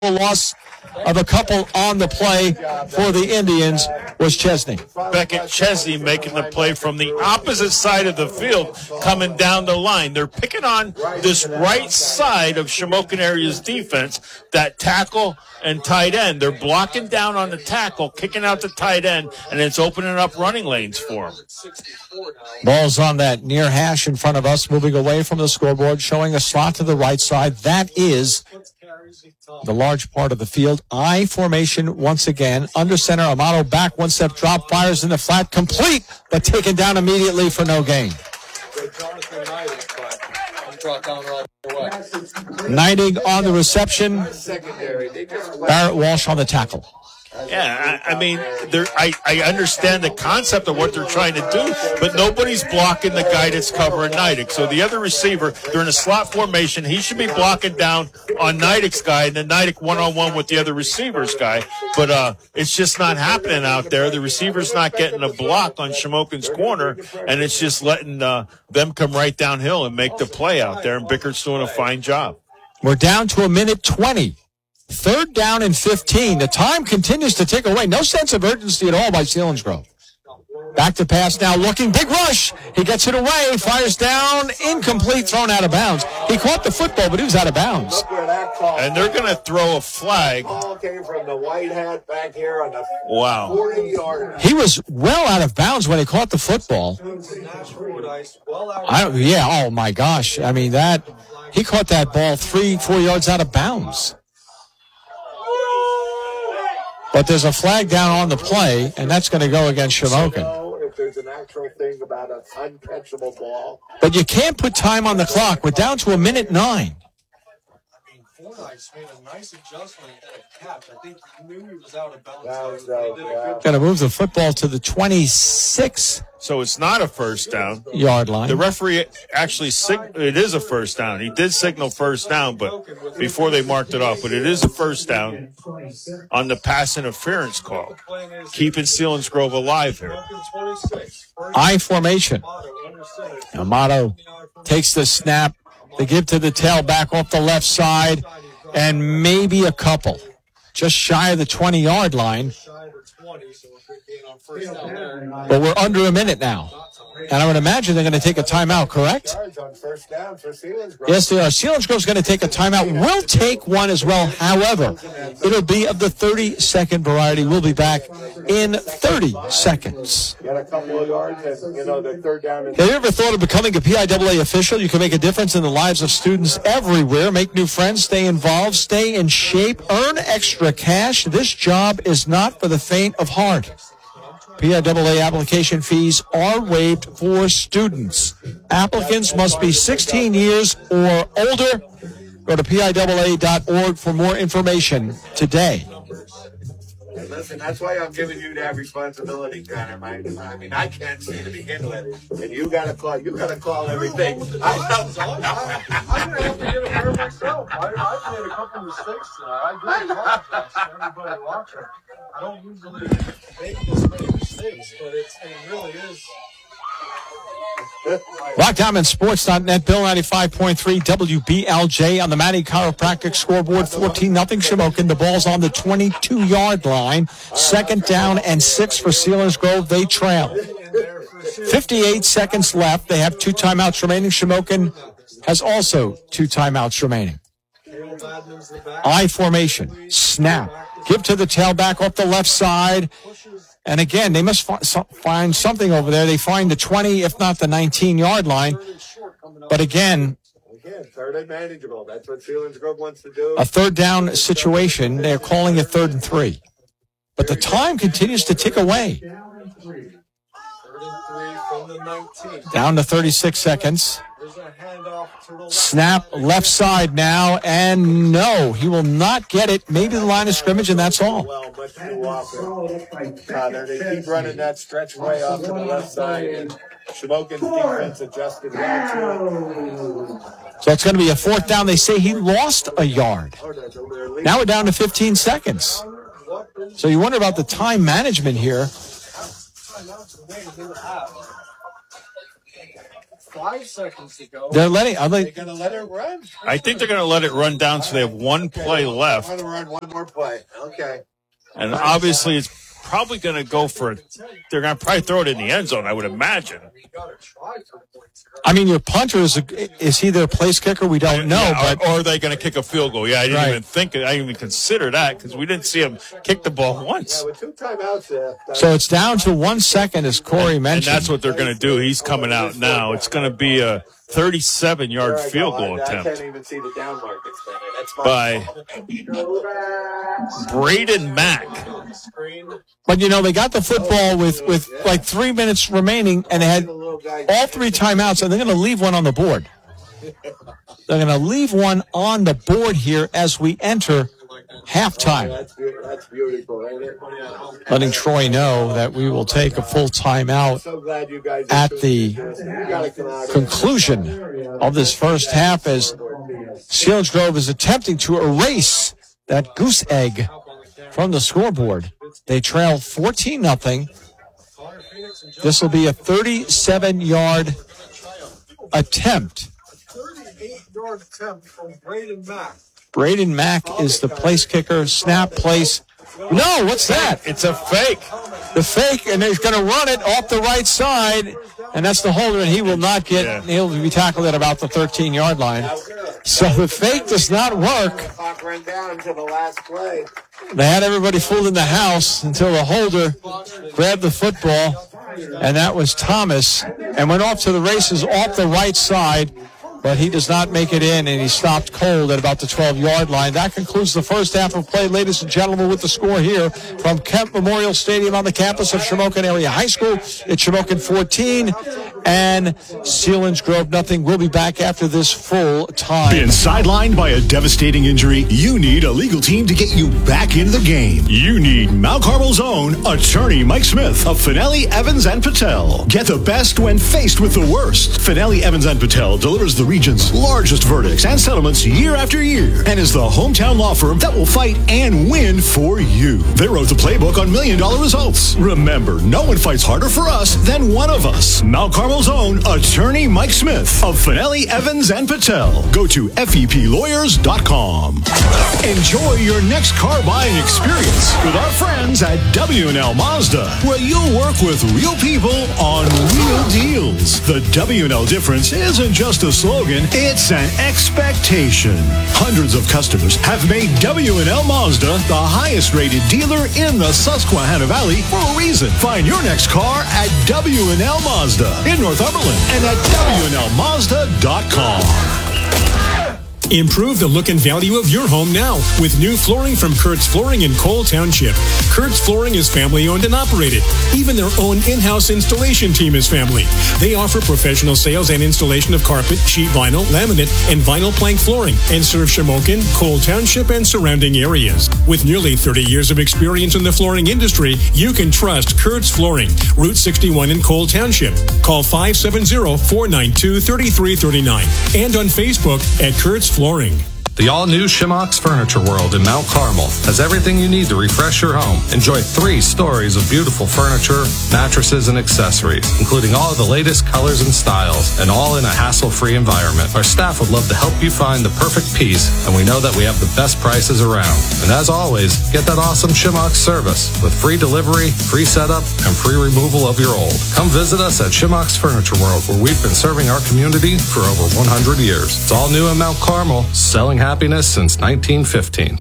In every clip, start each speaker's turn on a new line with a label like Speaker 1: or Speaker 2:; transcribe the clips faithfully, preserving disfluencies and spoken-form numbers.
Speaker 1: loss of a couple on the play for the Indians was Chesney.
Speaker 2: Beckett Chesney making the play from the opposite side of the field coming down the line. They're picking on this right side of Shamokin area's defense, that tackle and tight end. They're blocking down on the tackle, kicking out the tight end, and it's opening up running lanes for them.
Speaker 1: Ball's on that near hash in front of us, moving away from the scoreboard, showing a slot to the right side. That is the large part of the field. I formation once again. Under center, Amato back, one step drop, fires in the flat, complete, but taken down immediately for no gain. Knighting on the reception. Barrett Walsh on the tackle.
Speaker 2: Yeah, I, I mean, I, I understand the concept of what they're trying to do, but nobody's blocking the guy that's covering Neidig. So the other receiver, they're in a slot formation. He should be blocking down on Neidig's guy, and then Neidig one-on-one with the other receiver's guy. But uh, it's just not happening out there. The receiver's not getting a block on Shamokin's corner, and it's just letting uh, them come right downhill and make the play out there, and Bickert's doing a fine job.
Speaker 1: We're down to a minute twenty. Third down and fifteen. The time continues to tick away. No sense of urgency at all by Selinsgrove. Back to pass now, looking, big rush. He gets it away, fires down, incomplete, thrown out of bounds. He caught the football, but he was out of bounds.
Speaker 2: And they're going to throw a flag.
Speaker 3: Came from the white hat back here on the
Speaker 2: wow.
Speaker 3: forty-yard.
Speaker 1: He was well out of bounds when he caught the football. I, yeah, oh my gosh. I mean, that, he caught that ball three, four yards out of bounds. But there's a flag down on the play, and that's going to go against Shamokin.
Speaker 3: If there's an actual thing about an uncatchable ball.
Speaker 1: But you can't put time on the clock. We're down to a minute nine.
Speaker 4: Fordyce made a nice adjustment and a catch. I think he knew he was out of bounds.
Speaker 3: Bounds out, yeah.
Speaker 1: Going to move the football to the twenty-six.
Speaker 2: So it's not a first down.
Speaker 1: Yard line.
Speaker 2: The referee actually, sig- it is a first down. He did signal first down, but before they marked it off. But it is a first down on the pass interference call. Keeping Selinsgrove alive here.
Speaker 1: I formation. Amato takes the snap. They give to the tailback off the left side, and maybe a couple. Just shy of the twenty-yard line. But we're under a minute now. And I would imagine they're going to take a timeout, correct? Yes, they are. Selinsgrove's going to take a timeout. We'll take one as well. However, it'll be of the thirty-second variety. We'll be back in thirty seconds.
Speaker 3: Got a couple of yards, and, you know, the third down.
Speaker 1: Have you ever thought of becoming a P I A A official? You can make a difference in the lives of students everywhere. Make new friends, stay involved, stay in shape, earn extra cash. This job is not for the faint of heart. P I A A application fees are waived for students. Applicants must be sixteen years or older. Go to P I A A dot org for more information today.
Speaker 3: And listen, that's why I'm giving you that responsibility, Connor. I mean, I can't see to begin with, and you got to call. You got to call everything. I
Speaker 4: I'm going to have to get it for myself. I, I've made a couple mistakes tonight. I do apologize to everybody watching. I don't usually make this many mistakes, but it's, it really is.
Speaker 1: Rock Diamond Sports dot net, Bill ninety-five point three W B L J on the Matty Chiropractic scoreboard, fourteen nothing Shamokin. The ball's on the twenty-two-yard line. Second down and six for Selinsgrove. They trail. fifty-eight seconds left. They have two timeouts remaining. Shamokin has also two timeouts remaining. I formation. Snap. Give to the tailback off the left side. And again, they must find something over there. They find the twenty, if not the nineteen-yard line. But again,
Speaker 3: Again, third and manageable. That's what Selinsgrove wants to do.
Speaker 1: a third down situation. They're calling it third and three. But the time continues to tick away. Down to thirty-six seconds. Snap left side now, and no, he will not get it. Maybe the line of scrimmage, and that's all.
Speaker 3: Well, but too often, Connor, they keep running that stretch way off to the left side, and Shamokin's defense adjusted well to it.
Speaker 1: So it's going to be a fourth down. They say he lost a yard. Now we're down to fifteen seconds. So you wonder about the time management here.
Speaker 4: five seconds to go.
Speaker 1: They're letting. Are
Speaker 3: They're
Speaker 1: they?
Speaker 3: going to let it run?
Speaker 2: I think they're going to let it run down so they have one play
Speaker 3: I
Speaker 2: left.
Speaker 3: want to run one more play. Okay.
Speaker 2: And obviously it's probably going to go for it. They're going to probably throw it in the end zone, I would imagine.
Speaker 1: I mean, your punter is a, is he their place kicker? We don't know,
Speaker 2: Yeah,
Speaker 1: but
Speaker 2: or, or are they going to kick a field goal? Yeah, I didn't
Speaker 1: Right.
Speaker 2: even think, I didn't even consider that because we didn't see him kick the ball once.
Speaker 3: Yeah, with two timeouts there.
Speaker 1: so it's down to one second, as Corey
Speaker 2: And
Speaker 1: mentioned.
Speaker 2: that's what they're going to do. He's coming out now. It's going to be a thirty-seven yard
Speaker 3: There I
Speaker 2: field
Speaker 3: go.
Speaker 2: goal
Speaker 3: I, I
Speaker 2: attempt
Speaker 3: can't even see the down markers there. That's my
Speaker 2: by
Speaker 3: fault.
Speaker 2: Braden Mack.
Speaker 1: But, you know, they got the football with, with like three minutes remaining, and they had
Speaker 3: The little guy.
Speaker 1: all three timeouts, and they're going to leave one on the board. They're going to leave one on the board here as we enter halftime,
Speaker 3: That's, be- that's beautiful, ain't it?
Speaker 1: letting Troy know that we will take a full timeout
Speaker 3: So glad you guys are
Speaker 1: at
Speaker 3: doing
Speaker 1: the
Speaker 3: this. You gotta come out here.
Speaker 1: conclusion of this first half as Selinsgrove is attempting to erase that goose egg from the scoreboard. They trail fourteen nothing. This will be a thirty-seven yard attempt.
Speaker 4: thirty-eight yard attempt from Braden Mack.
Speaker 1: Braden Mack is the place kicker. Snap, place. No, what's that?
Speaker 2: It's a fake.
Speaker 1: The fake, and he's going to run it off the right side, and that's the holder, and he will not get,
Speaker 2: Yeah.
Speaker 1: he'll be tackled at about the thirteen yard line. So the fake does not work.
Speaker 3: Clock ran down until the last play.
Speaker 1: They had everybody fooled in the house until the holder grabbed the football, and that was Thomas, and went off to the races off the right side, but he does not make it in, and he stopped cold at about the twelve yard line. That concludes the first half of play, ladies and gentlemen, with the score here from Kemp Memorial Stadium on the campus of Shamokin Area High School. It's Shamokin fourteen and Selinsgrove nothing. We'll be back after this full time.
Speaker 5: Been sidelined by a devastating injury? You need a legal team to get you back in the game. You need Mount Carmel's own attorney Mike Smith of Finelli, Evans and Patel. Get the best when faced with the worst. Finelli, Evans and Patel delivers the region's largest verdicts and settlements year after year and is the hometown law firm that will fight and win for you. They wrote the playbook on million dollar results. Remember, no one fights harder for us than one of us. Mount Carmel's own attorney Mike Smith of Finelli, Evans and Patel. Go to F E P lawyers dot com. Enjoy your next car buying experience with our friends at W and L Mazda, where you'll work with real people on real deals. The W and L difference isn't just a slogan, it's an expectation. Hundreds of customers have made W and L Mazda the highest rated dealer in the Susquehanna Valley for a reason. Find your next car at W and L Mazda in Northumberland and at W and L Mazda dot com.
Speaker 6: Improve the look and value of your home now with new flooring from Kurtz Flooring in Cole Township. Kurtz Flooring is family owned and operated. Even their own in-house installation team is family. They offer professional sales and installation of carpet, sheet vinyl, laminate, and vinyl plank flooring and serve Shamokin, Cole Township, and surrounding areas. With nearly thirty years of experience in the flooring industry, you can trust Kurtz Flooring, Route sixty-one in Cole Township. Call five seven zero, four nine two, three three three nine and on Facebook at Kurtz Flooring.
Speaker 7: The all-new Shimock's Furniture World in Mount Carmel has everything you need to refresh your home. Enjoy three stories of beautiful furniture, mattresses, and accessories, including all of the latest colors and styles, and all in a hassle-free environment. Our staff would love to help you find the perfect piece, and we know that we have the best prices around. And as always, get that awesome Shimock's service with free delivery, free setup, and free removal of your old. Come visit us at Shimock's Furniture World, where we've been serving our community for over one hundred years. It's all new in Mount Carmel, selling happiness since nineteen fifteen.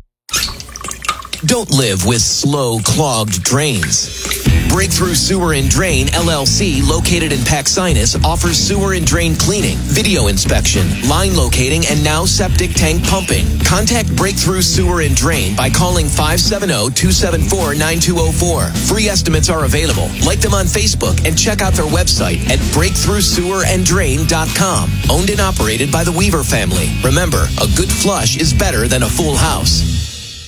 Speaker 8: Don't live with slow, clogged drains. Breakthrough Sewer and Drain, L L C, located in Paxinas, offers sewer and drain cleaning, video inspection, line locating, and now septic tank pumping. Contact Breakthrough Sewer and Drain by calling five seven zero, two seven four, nine two zero four. Free estimates are available. Like them on Facebook and check out their website at breakthrough sewer and drain dot com. Owned and operated by the Weaver family. Remember, a good flush is better than a full house.